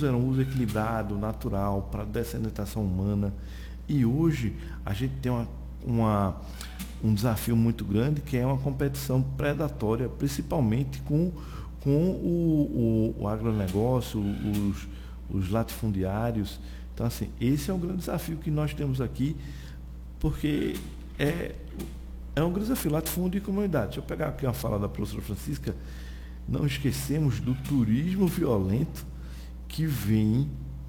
uso era um uso equilibrado, natural, para dessedentação humana. E hoje a gente tem um desafio muito grande, que é uma competição predatória, principalmente com o agronegócio, os latifundiários. Então, assim, esse é um grande desafio que nós temos aqui, porque é um grande desafio, latifúndio e comunidade. Deixa eu pegar aqui uma fala da professora Francisca. Não esquecemos do turismo violento que vem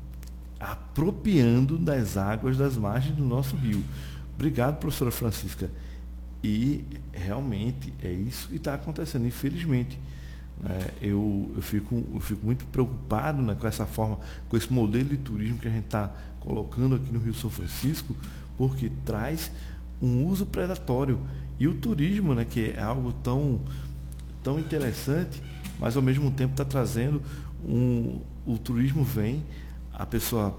apropriando das águas das margens do nosso rio. Obrigado, professora Francisca. E realmente é isso que está acontecendo, infelizmente. Eu fico muito preocupado, né, com essa forma, com esse modelo de turismo que a gente está colocando aqui no Rio São Francisco, porque traz um uso predatório. E o turismo, né, que é algo tão interessante, mas ao mesmo tempo está trazendo o turismo vem, a pessoa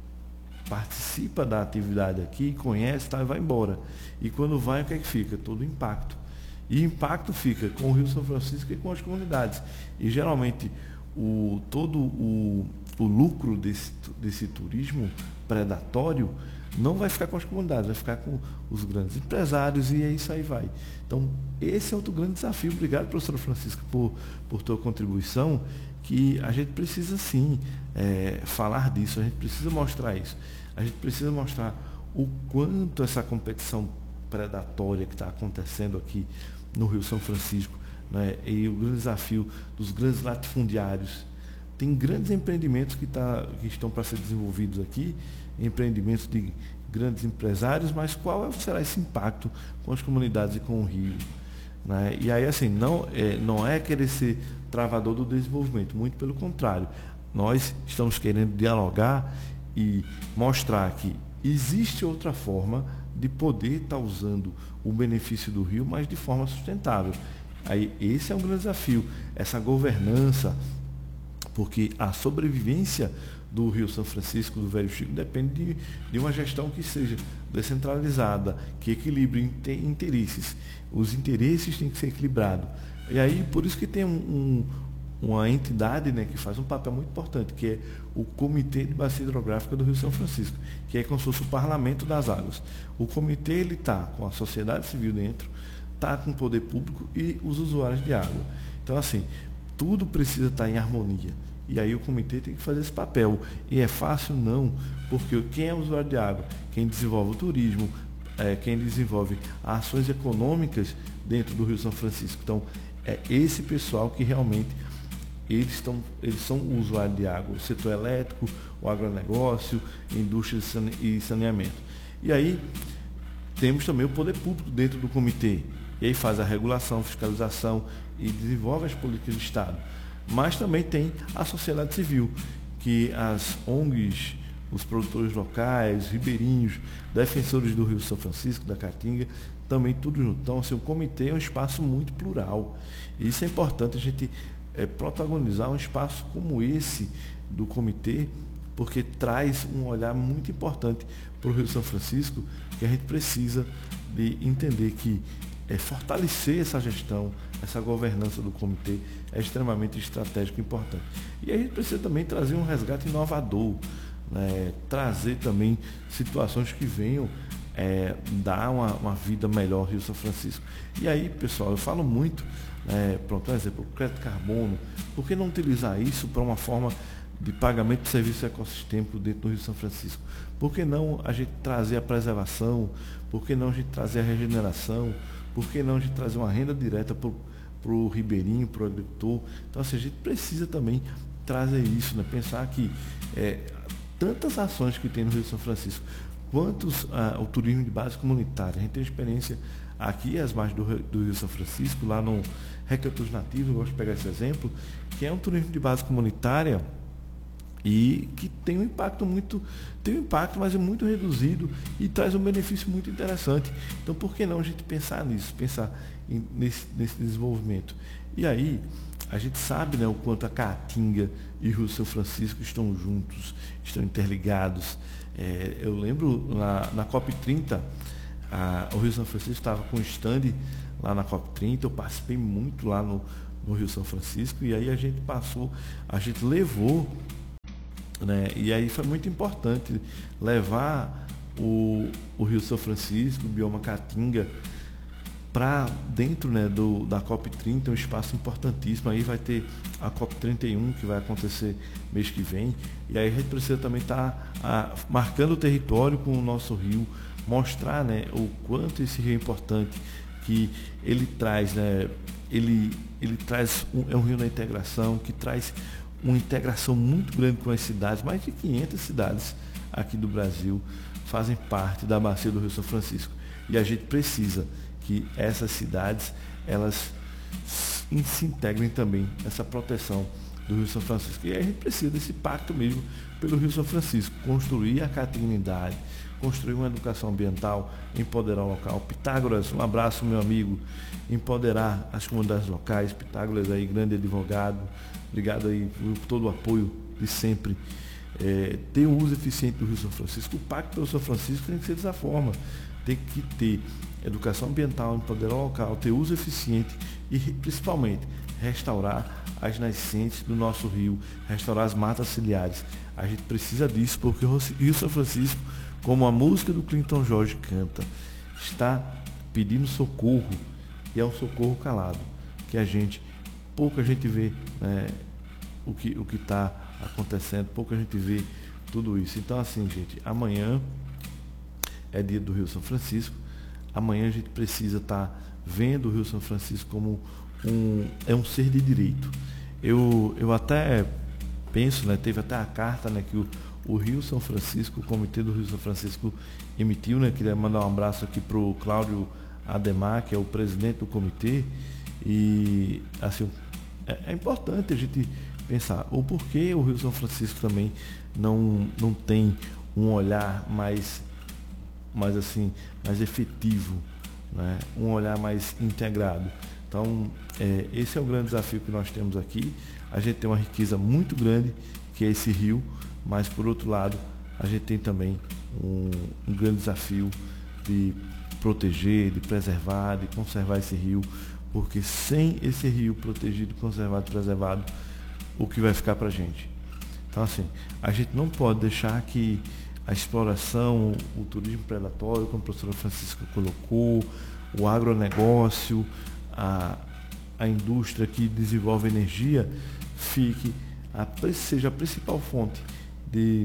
participa da atividade aqui, conhece, tá, e vai embora. E quando vai, o que é que fica? Todo o impacto. E impacto fica com o Rio São Francisco e com as comunidades. E geralmente todo o lucro desse turismo predatório não vai ficar com as comunidades, vai ficar com os grandes empresários, e é isso aí vai. Então, esse é outro grande desafio. Obrigado, professora Francisca, por tua contribuição, que a gente precisa sim falar disso, a gente precisa mostrar isso. A gente precisa mostrar o quanto essa competição predatória que está acontecendo aqui no Rio São Francisco, né, e o grande desafio dos grandes latifundiários. Tem grandes empreendimentos que estão para ser desenvolvidos aqui, empreendimentos de grandes empresários, mas qual será esse impacto com as comunidades e com o Rio? Né? E aí, assim, não é querer ser travador do desenvolvimento, muito pelo contrário. Nós estamos querendo dialogar e mostrar que existe outra forma de poder estar usando o benefício do rio, mas de forma sustentável. Aí, esse é um grande desafio, essa governança, porque a sobrevivência do Rio São Francisco, do Velho Chico, depende de uma gestão que seja descentralizada, que equilibre interesses. Os interesses têm que ser equilibrados. E aí, por isso que tem uma entidade, né, que faz um papel muito importante, que é o Comitê de Bacia Hidrográfica do Rio São Francisco, que é como se fosse o Parlamento das Águas. O comitê está com a sociedade civil dentro, está com o poder público e os usuários de água. Então, assim, tudo precisa estar em harmonia. E aí o comitê tem que fazer esse papel. E é fácil? Não, porque quem é usuário de água? Quem desenvolve o turismo, quem desenvolve ações econômicas dentro do Rio São Francisco. Então, é esse pessoal que realmente eles são usuários de água, o setor elétrico, o agronegócio, indústria e saneamento. E aí temos também o poder público dentro do comitê. E aí faz a regulação, fiscalização e desenvolve as políticas do Estado. Mas também tem a sociedade civil, que as ONGs, os produtores locais, ribeirinhos, defensores do Rio São Francisco, da Caatinga, também tudo junto. Então, assim, o comitê é um espaço muito plural. E isso é importante a gente protagonizar um espaço como esse do comitê, porque traz um olhar muito importante para o Rio São Francisco, que a gente precisa de entender que fortalecer essa gestão, essa governança do comitê é extremamente estratégico e importante. E a gente precisa também trazer um resgate inovador, né? Trazer também situações que venham dar uma vida melhor ao Rio São Francisco. E aí, pessoal, eu falo muito, pronto, por exemplo, o crédito carbono, por que não utilizar isso para uma forma de pagamento de serviço ecossistêmico dentro do Rio São Francisco? Por que não a gente trazer a preservação? Por que não a gente trazer a regeneração? Por que não a gente trazer uma renda direta para o ribeirinho, para o agricultor? Então, assim, a gente precisa também trazer isso, né? Pensar que tantas ações que tem no Rio São Francisco, quantos o turismo de base comunitária. A gente tem experiência aqui às margens do Rio São Francisco, lá no Recantos Nativos, eu gosto de pegar esse exemplo, que é um turismo de base comunitária e que tem um impacto, mas é muito reduzido e traz um benefício muito interessante. Então, por que não a gente pensar nisso, nesse desenvolvimento? E aí, a gente sabe, né, o quanto a Caatinga e o Rio São Francisco estão juntos, estão interligados. Eu lembro na COP30, o Rio São Francisco estava com um stand lá na COP30, eu participei muito lá no Rio São Francisco, e aí a gente levou né? E aí foi muito importante levar o Rio São Francisco, o bioma Caatinga, para dentro, né, da COP30, um espaço importantíssimo. Aí vai ter a COP31, que vai acontecer mês que vem, e aí a gente precisa também estar marcando o território com o nosso rio, mostrar, né, o quanto esse rio é importante, que ele traz, né, ele traz é um rio da integração, que traz uma integração muito grande com as cidades. Mais de 500 cidades aqui do Brasil fazem parte da bacia do Rio São Francisco, e a gente precisa que essas cidades elas se integrem também nessa proteção do Rio São Francisco. E aí a gente precisa desse pacto mesmo pelo Rio São Francisco, construir a caatinguidade, construir uma educação ambiental, empoderar o local. Pitágoras, um abraço, meu amigo, empoderar as comunidades locais. Pitágoras aí, grande advogado, obrigado aí por todo o apoio de sempre. Ter um uso eficiente do Rio São Francisco. O pacto pelo São Francisco tem que ser dessa forma, tem que ter educação ambiental, empoderar o local, ter uso eficiente e, principalmente, restaurar as nascentes do nosso rio, restaurar as matas ciliares. A gente precisa disso porque o Rio São Francisco, como a música do Clinton Jorge canta, está pedindo socorro, e é um socorro calado, que pouca gente vê, né, o que está acontecendo, pouca gente vê tudo isso. Então, assim, gente, amanhã é dia do Rio São Francisco. Amanhã a gente precisa estar vendo o Rio São Francisco como um ser de direito. Eu até penso, né, teve até a carta, né, que o Rio São Francisco, o Comitê do Rio São Francisco emitiu, né? Queria mandar um abraço aqui para o Cláudio Ademar, que é o presidente do comitê. E assim, é importante a gente pensar o porquê o Rio São Francisco também não tem um olhar mais efetivo, né? Um olhar mais integrado. Então, esse é o grande desafio que nós temos aqui. A gente tem uma riqueza muito grande, que é esse rio, mas, por outro lado, a gente tem também um grande desafio de proteger, de preservar, de conservar esse rio, porque sem esse rio protegido, conservado, preservado, o que vai ficar para a gente? Então, assim, a gente não pode deixar que a exploração, o turismo predatório, como a professora Francisca colocou, o agronegócio, a indústria que desenvolve energia, seja a principal fonte de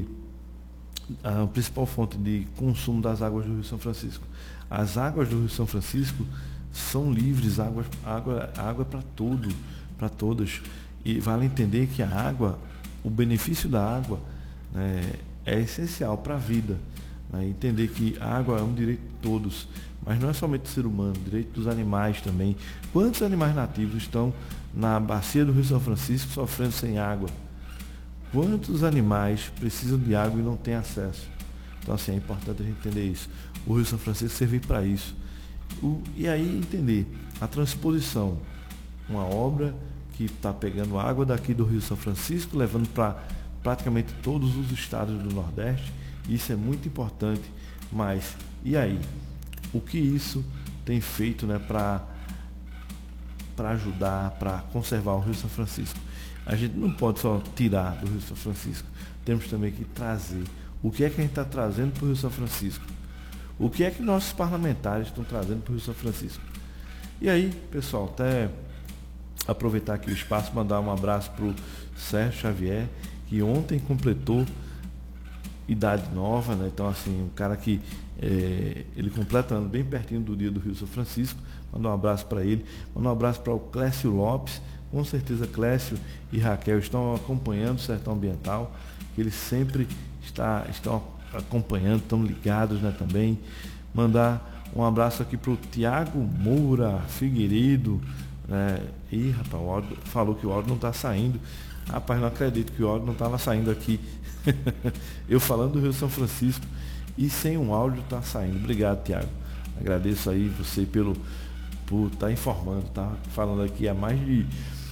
consumo das águas do Rio São Francisco. As águas do Rio São Francisco são livres, água é para tudo, para todas. E vale entender que a água, o benefício da água, né, é essencial para a vida. Né? Entender que a água é um direito de todos, mas não é somente do ser humano, direito dos animais também. Quantos animais nativos estão na bacia do Rio São Francisco sofrendo sem água? Quantos animais precisam de água e não têm acesso? Então, assim, é importante a gente entender isso. O Rio São Francisco serviu para isso. E aí entender a transposição, uma obra que está pegando água daqui do Rio São Francisco, levando para praticamente todos os estados do Nordeste. Isso é muito importante. Mas, e aí? O que isso tem feito, né, para ajudar, para conservar o Rio São Francisco? A gente não pode só tirar do Rio São Francisco. Temos também que trazer. O que é que a gente está trazendo para o Rio São Francisco? O que é que nossos parlamentares estão trazendo para o Rio São Francisco? E aí, pessoal, até aproveitar aqui o espaço, mandar um abraço para o Sérgio Xavier, que ontem completou idade nova, né? Então, assim, um cara que ele completando bem pertinho do dia do Rio São Francisco. Mandar um abraço para ele. Mandar um abraço para o Clécio Lopes. Com certeza Clécio e Raquel estão acompanhando o Sertão Ambiental, que eles sempre estão acompanhando, estão ligados, né, também. Mandar um abraço aqui para o Tiago Moura Figueiredo, né? Ih, rapaz, o áudio falou que o áudio não está saindo. Rapaz, não acredito que o áudio não estava saindo aqui. Eu falando do Rio São Francisco e sem um áudio está saindo. Obrigado, Tiago. Agradeço aí você por estar informando, tá falando aqui há mais de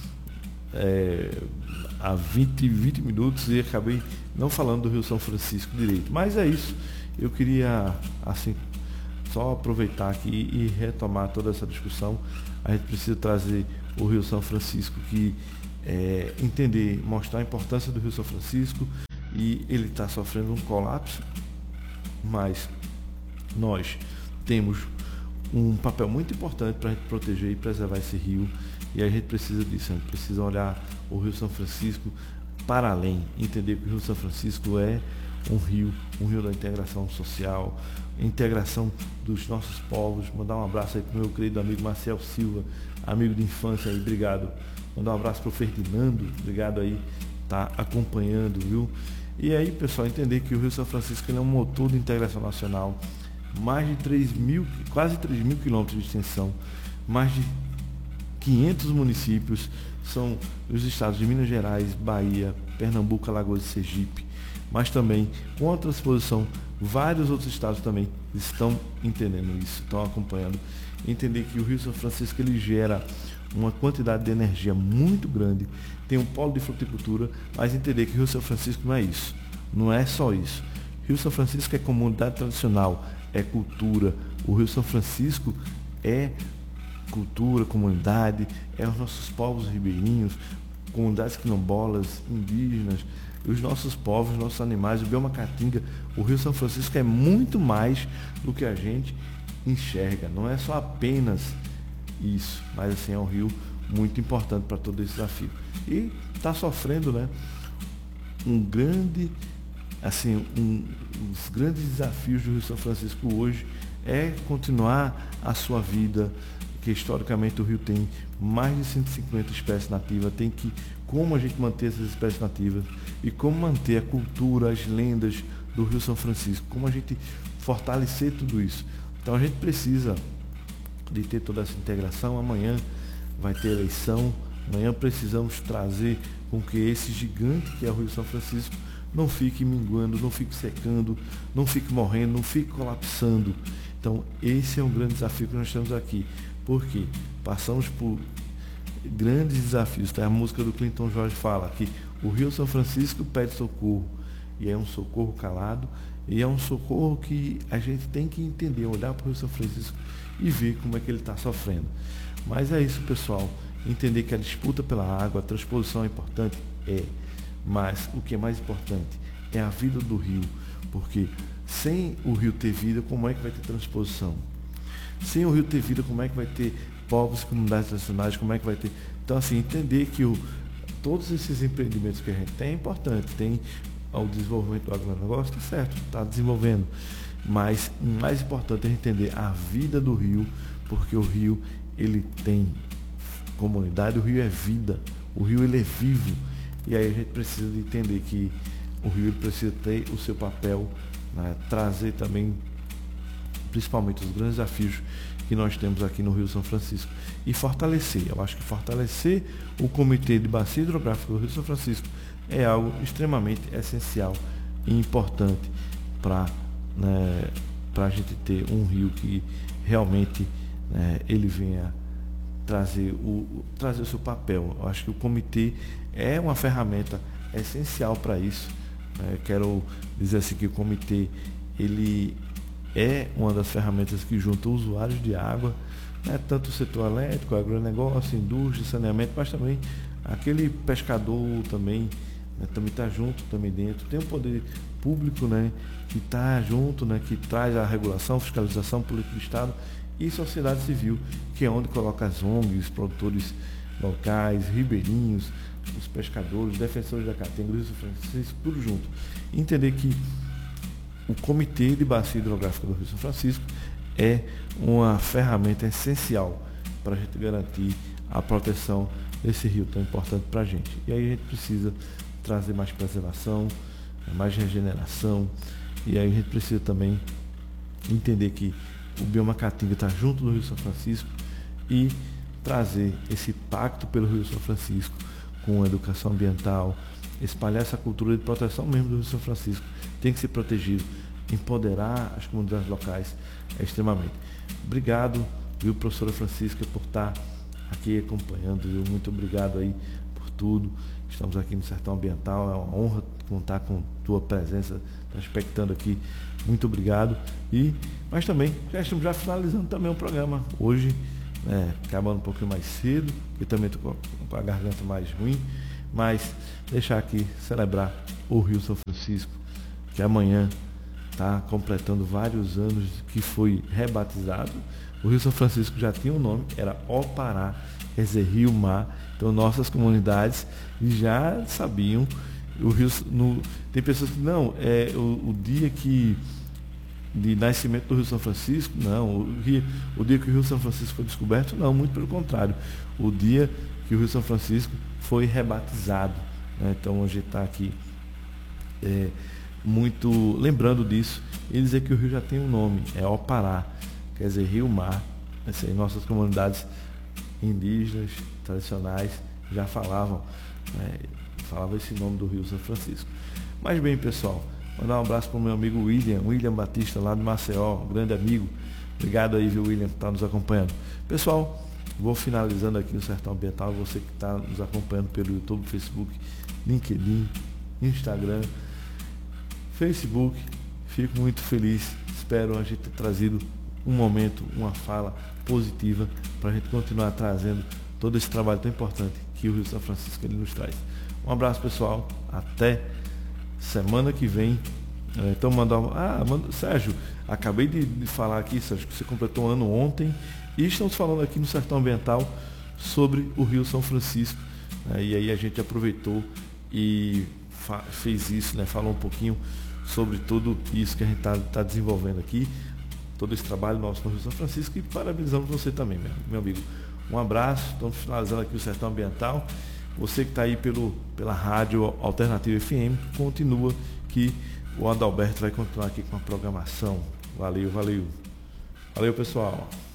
há 20 minutos e acabei não falando do Rio São Francisco direito. Mas é isso. Eu queria, assim, só aproveitar aqui e retomar toda essa discussão. A gente precisa trazer o Rio São Francisco, entender, mostrar a importância do Rio São Francisco e ele está sofrendo um colapso, mas nós temos um papel muito importante para a gente proteger e preservar esse rio, e a gente precisa disso, a gente precisa olhar o Rio São Francisco para além, entender que o Rio São Francisco é um rio da integração social, integração dos nossos povos. Mandar um abraço aí para o meu querido amigo Marcel Silva, amigo de infância aí, obrigado. Mandar um abraço para o Ferdinando, obrigado aí, tá acompanhando, viu? E aí, pessoal, entender que o Rio São Francisco ele é um motor de integração nacional, mais de 3.000, quase 3.000 quilômetros de extensão, mais de 500 municípios, são os estados de Minas Gerais, Bahia, Pernambuco, Alagoas e Sergipe, mas também com a transposição, vários outros estados também estão entendendo isso, estão acompanhando, entender que o Rio São Francisco ele gera uma quantidade de energia muito grande, tem um polo de fruticultura, mas entender que o Rio São Francisco não é isso, não é só isso. Rio São Francisco é comunidade tradicional, é cultura. O Rio São Francisco é cultura, comunidade, é os nossos povos ribeirinhos, comunidades quilombolas, indígenas, os nossos povos, os nossos animais, o bioma caatinga. O Rio São Francisco é muito mais do que a gente enxerga, não é só apenas isso, mas assim, é um rio muito importante para todo esse desafio. E está sofrendo, né, os grandes desafios do Rio São Francisco hoje é continuar a sua vida, que historicamente o rio tem mais de 150 espécies nativas, tem que, como a gente manter essas espécies nativas e como manter a cultura, as lendas do Rio São Francisco, como a gente fortalecer tudo isso. Então a gente precisa de ter toda essa integração. Amanhã vai ter eleição, amanhã precisamos trazer com que esse gigante que é o Rio São Francisco não fique minguando, não fique secando, não fique morrendo, não fique colapsando. Então esse é um grande desafio que nós temos aqui, porque passamos por grandes desafios. Tá? A música do Clinton Jorge fala que o Rio São Francisco pede socorro, e é um socorro calado, e é um socorro que a gente tem que entender, olhar para o Rio São Francisco e ver como é que ele está sofrendo. Mas é isso, pessoal, entender que a disputa pela água, a transposição é importante, mas o que é mais importante é a vida do rio, porque sem o rio ter vida, como é que vai ter transposição? Sem o rio ter vida, como é que vai ter povos, comunidades nacionais, como é que vai ter... Então, assim, entender que todos esses empreendimentos que a gente tem é importante, tem o desenvolvimento do agronegócio, está certo, está desenvolvendo, mas o mais importante é entender a vida do rio, porque o rio, ele tem comunidade, o rio é vida, o rio ele é vivo, e aí a gente precisa de entender que o rio ele precisa ter o seu papel, né, trazer também, principalmente os grandes desafios que nós temos aqui no Rio São Francisco, e fortalecer. Eu acho que fortalecer o Comitê de Bacia Hidrográfica do Rio São Francisco é algo extremamente essencial e importante para a gente ter um rio que realmente ele venha trazer o seu papel. Eu acho que o comitê é uma ferramenta essencial para isso. Quero dizer assim que o comitê ele é uma das ferramentas que junta usuários de água, tanto o setor elétrico, agronegócio, indústria, saneamento, mas também aquele pescador também está junto também dentro. Tem um poder público, que está junto, que traz a regulação, fiscalização, política do Estado, e sociedade civil, que é onde coloca as ONGs, os produtores locais, ribeirinhos, os pescadores, defensores da caatinga, do Rio São Francisco, tudo junto. Entender que o Comitê de Bacia Hidrográfica do Rio São Francisco é uma ferramenta essencial para a gente garantir a proteção desse rio tão importante para a gente. E aí a gente precisa trazer mais preservação, mais regeneração, e aí a gente precisa também entender que o bioma caatinga está junto do Rio São Francisco e trazer esse pacto pelo Rio São Francisco com a educação ambiental, espalhar essa cultura de proteção mesmo do Rio São Francisco, tem que ser protegido, empoderar as comunidades locais é extremamente. Obrigado, viu, professora Francisca, por estar aqui acompanhando, viu? Muito obrigado aí por tudo. Estamos aqui no Sertão Ambiental, é uma honra contar com tua presença, tá expectando aqui. Muito obrigado. Mas também já estamos finalizando também o programa hoje, acabando um pouquinho mais cedo, eu também estou com a garganta mais ruim, Mas deixar aqui celebrar o Rio São Francisco, que amanhã está completando vários anos que foi rebatizado. O Rio São Francisco já tinha um nome, era Opará, quer dizer, Rio Mar. Então nossas comunidades já sabiam. O Rio, tem pessoas que não, é o dia de nascimento do Rio São Francisco, não, o dia que o Rio São Francisco foi descoberto, não, muito pelo contrário, o dia que o Rio São Francisco foi rebatizado, né? Então a gente está aqui muito lembrando disso e dizer que o rio já tem um nome, é Opará, quer dizer, Rio Mar. Assim, nossas comunidades indígenas, tradicionais, já falavam esse nome do Rio São Francisco. Mas bem, pessoal, mandar um abraço para o meu amigo William Batista, lá de Maceió, grande amigo. Obrigado aí, viu, William, que está nos acompanhando. Pessoal, vou finalizando aqui o Sertão Ambiental. Você que está nos acompanhando pelo YouTube, Facebook, LinkedIn, Instagram, Facebook, fico muito feliz. Espero a gente ter trazido um momento, uma fala positiva para a gente continuar trazendo todo esse trabalho tão importante que o Rio São Francisco ele nos traz. Um abraço, pessoal. Até semana que vem. Então Sérgio, acabei de falar aqui, Sérgio, que você completou um ano ontem e estamos falando aqui no Sertão Ambiental sobre o Rio São Francisco, e aí a gente aproveitou e fez isso, falou um pouquinho sobre tudo isso que a gente está desenvolvendo aqui, todo esse trabalho nosso no Rio São Francisco, e parabenizamos você também, meu amigo. Um abraço, estamos finalizando aqui o Sertão Ambiental. Você que está aí pela Rádio Alternativa FM, continua que o Adalberto vai continuar aqui com a programação. Valeu, pessoal.